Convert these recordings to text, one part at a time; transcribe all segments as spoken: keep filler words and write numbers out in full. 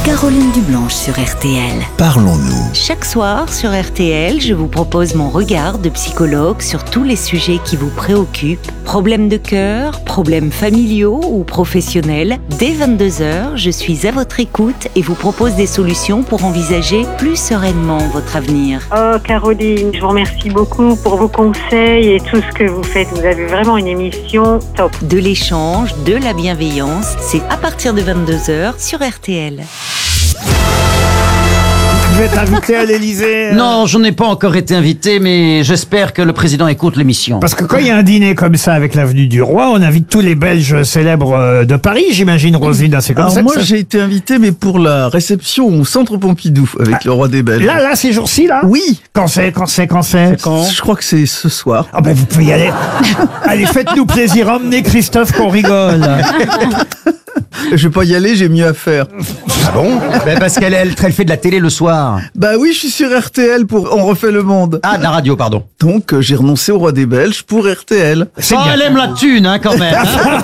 Caroline Dublanche sur R T L. Parlons-nous. Chaque soir sur R T L, je vous propose mon regard de psychologue sur tous les sujets qui vous préoccupent. Problèmes de cœur, problèmes familiaux ou professionnels. Dès vingt-deux heures, je suis à votre écoute et vous propose des solutions pour envisager plus sereinement votre avenir. Oh Caroline, je vous remercie beaucoup pour vos conseils et tout ce que vous faites. Vous avez vraiment une émission top. De l'échange, de la bienveillance, c'est à partir de vingt-deux heures sur R T L. Vous êtes invité à l'Élysée euh... Non, je n'ai pas encore été invité, mais j'espère que le président écoute l'émission. Parce que quand il y a un dîner comme ça avec l'avenue du Roi, on invite tous les Belges célèbres de Paris, j'imagine, Roselyne. C'est comme Alors ça. moi, que ça... j'ai été invité, mais pour la réception au Centre Pompidou avec ah, le roi des Belges. Là, là, ces jours-ci, là. Oui. Quand c'est, quand c'est, quand c'est. Quand Je crois que c'est ce soir. Ah ben, vous pouvez y aller. Allez, faites-nous plaisir, emmenez Christophe qu'on rigole. Je vais pas y aller, j'ai mieux à faire. Ah bon? Ben parce qu'elle elle, elle fait de la télé le soir. Bah oui, je suis sur R T L pour On refait le monde. Ah, de la radio, pardon. Donc, euh, j'ai renoncé au roi des Belges pour R T L. C'est oh, elle aime la thune, hein, quand même. Hein.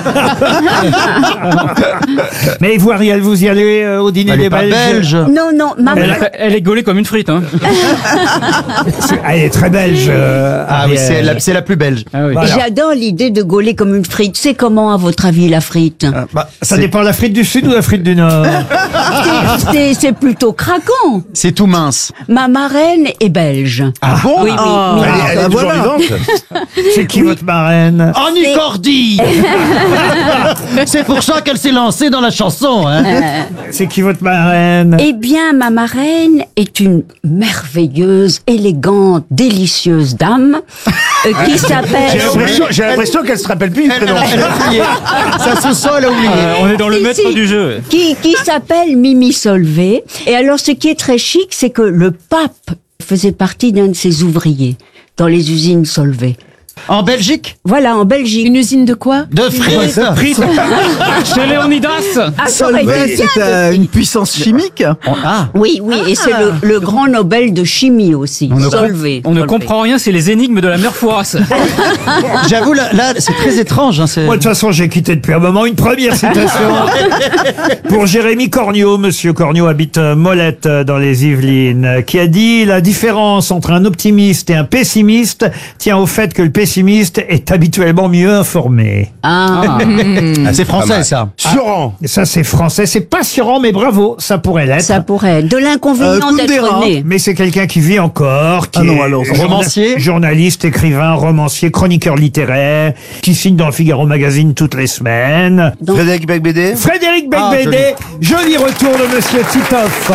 Mais vous, Ariel, vous y allez euh, au dîner elle des est pas Belges belge. Non, non, maman. Elle, elle, elle est gaulée comme une frite, hein. Elle est très belge. Euh, ah oui, c'est la, c'est la plus belge. Ah oui. Voilà. J'adore l'idée de gauler comme une frite. C'est comment, à votre avis, la frite? Ah, bah, ça c'est... dépend de l'Afrique du Sud ou l'Afrique du Nord. c'est, c'est plutôt craquant. C'est tout mince. Ma marraine est belge. Ah bon? Oui, oui. Ah, oui. elle, elle est ah, toujours voilà. vivante. C'est qui oui. votre marraine? Annie Cordy. C'est pour ça qu'elle s'est lancée dans la chanson. Hein. Euh... C'est qui votre marraine? Eh bien, ma marraine est une merveilleuse, élégante, délicieuse dame euh, qui s'appelle... J'ai l'impression, j'ai l'impression qu'elle se rappelle plus du prénom. Ça se sent, elle a oublié. Euh, on est dans le si, maître si, du jeu. Qui, qui s'appelle Mimi Solvay. Et alors, ce qui est très chic, c'est que le pape faisait partie d'un de ses ouvriers dans les usines Solvay. En Belgique? Voilà, en Belgique. Une usine de quoi? De frites. Frites. Chez Léonidas. Ah, Solvay, c'est euh, une puissance chimique. Ah. Oui, oui, et c'est le, le grand Nobel de chimie aussi. On ne, Solvay. on ne Solvay. comprend rien, c'est les énigmes de la mère Fouras. J'avoue, là, là c'est très étrange. Hein, c'est... Moi, de toute façon, j'ai quitté depuis un moment. Une première citation pour Jérémy Corniot. Monsieur Corniot habite Molette dans les Yvelines, qui a dit: la différence entre un optimiste et un pessimiste tient au fait que le pessimiste est habituellement mieux informé. Ah. Ah, c'est français, ça. Surant. Ah, ça, c'est français. C'est pas Surant, mais bravo, ça pourrait l'être. Ça pourrait. De l'inconvénient Euh, d'être Kundera. né. Mais c'est quelqu'un qui vit encore, qui Ah non, est alors, journa- romancier journaliste, écrivain, romancier, chroniqueur littéraire, qui signe dans le Figaro Magazine toutes les semaines. Donc- Frédéric Becbédé. Frédéric Ah, Becbédé, joli retour de Monsieur Titoff.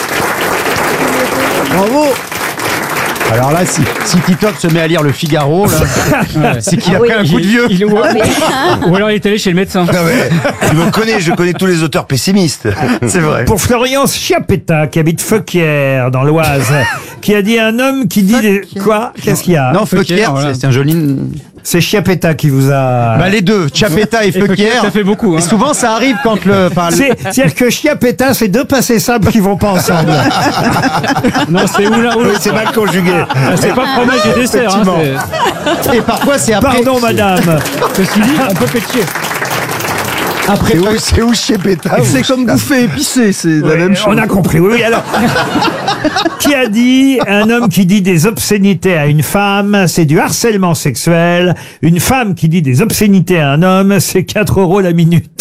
Bravo. Alors là, si, si Titoff se met à lire le Figaro, là, Ouais. c'est qu'il a Ah oui. pris un coup de vieux. Il, il, ou, ou alors il est allé chez le médecin. Non mais, je me connais, je connais tous les auteurs pessimistes. C'est vrai. Pour Florian Schiapetta, qui habite Feuquières, dans l'Oise, qui a dit: un homme qui dit des... Quoi? Qu'est-ce qu'il y a? Non, Feuquières, voilà. c'est un joli... C'est Schiapetta qui vous a... Bah les deux, Schiapetta et, Et Feuquières, Feuquières. ça fait beaucoup. Hein. Et souvent, ça arrive quand le... Enfin, le- C'est, c'est-à-dire que Schiapetta, c'est deux passés simples qui vont pas ensemble. Non, c'est ou là ou Oui, c'est mal conjugué. C'est pas fromage et dessert. Hein, c'est... Et parfois, c'est après... Pardon, madame. Ceci dit, on peut pétier. Après, C'est où, c'est où chez Pétain? C'est comme bouffer épicé, c'est la Oui, même chose. on a compris, oui, oui, alors. Qui a dit: un homme qui dit des obscénités à une femme, c'est du harcèlement sexuel. Une femme qui dit des obscénités à un homme, c'est quatre euros la minute.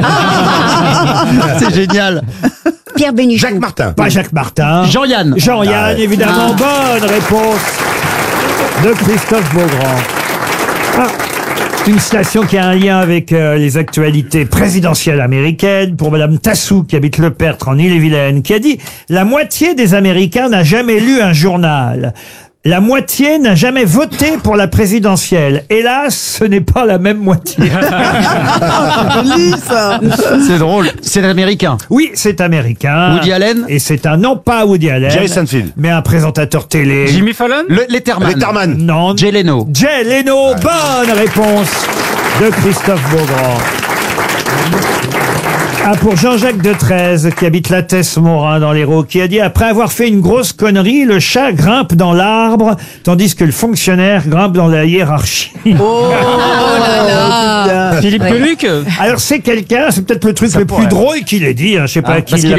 c'est génial. Pierre Bénichou. Jacques Martin. Pas Jacques Martin. Jean-Yann. Jean-Yann, Ah, évidemment. Ah. Bonne réponse de Christophe Beaugrand. Ah. Une citation qui a un lien avec euh, les actualités présidentielles américaines pour Madame Tassou, qui habite Le Pertre en Ille-et-Vilaine, qui a dit: la moitié des Américains n'a jamais lu un journal. La moitié n'a jamais voté pour la présidentielle. Hélas, ce n'est pas la même moitié. Joli, ça. C'est drôle. C'est américain. Oui, c'est américain. Woody Allen. Et c'est un, non pas Woody Allen, Jerry Seinfeld. mais un présentateur télé. Jimmy Fallon. Le, Letterman. Letterman. Non. Jay Leno. Jay Leno, bonne réponse de Christophe Beaugrand. Ah, pour Jean-Jacques de Treize, qui habite la Tesse-Morin dans l'Hérault, qui a dit: après avoir fait une grosse connerie, le chat grimpe dans l'arbre, tandis que le fonctionnaire grimpe dans la hiérarchie. Oh, là là. Philippe Ouais. Peluc. Alors c'est quelqu'un, c'est peut-être le truc Ça le pourrait. plus drôle qu'il ait dit, hein, je sais pas Ah, qui parce l'a qu'il